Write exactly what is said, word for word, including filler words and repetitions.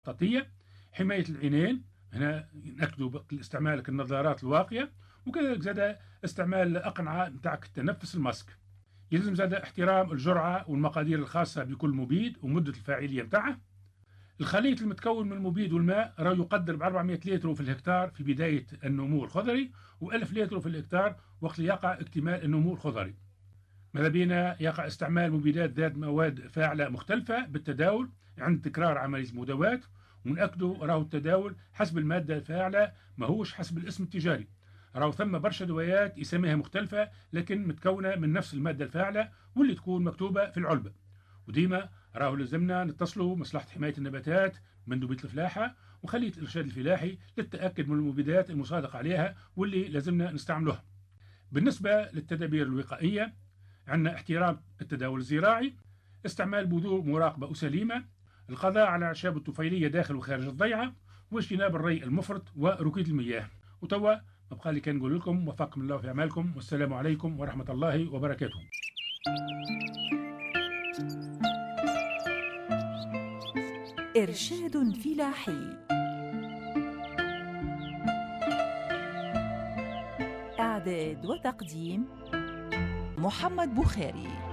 الخطية، حماية العينين، هنا نأكدوا باستعمال النظارات الواقية، وكذلك زاد استعمال الأقنعة نتاع التنفس الماسك. يلزم زاد احترام الجرعة والمقادير الخاصة بكل مبيد ومدة الفاعلية نتاعه. الخليط المتكون من المبيد والماء راه يقدر ب أربعمائة لتر في الهكتار في بداية النمو الخضري، و1000 لتر في الهكتار وقت يقع اكتمال النمو الخضري. ماذا بينا يقع استعمال مبيدات ذات مواد فاعلة مختلفة بالتداول عند تكرار عملية المداواة، ونأكدوا راهو التداول حسب المادة الفاعلة ماهوش حسب الاسم التجاري. راهو ثم برشا دوايات يسميها مختلفة لكن متكونة من نفس المادة الفاعلة واللي تكون مكتوبة في العلبة. وديما راهو لازمنا نتصلوا مصلحة حماية النباتات مندوبية الفلاحة وخلية الإرشاد الفلاحي للتأكد من المبيدات المصادق عليها واللي لازمنا نستعملوها. بالنسبة للتدابير الوقائية عندنا احترام التداول الزراعي، استعمال بذور مراقبة وسليمة، القضاء على أعشاب الطفيلية داخل وخارج الضيعة، واجتناب الري المفرط وركود المياه. وتوا مبقى لي كان نقول لكم وفقكم الله في أعمالكم، والسلام عليكم ورحمة الله وبركاته. إرشاد فلاحي، إعداد وتقديم محمد بخاري.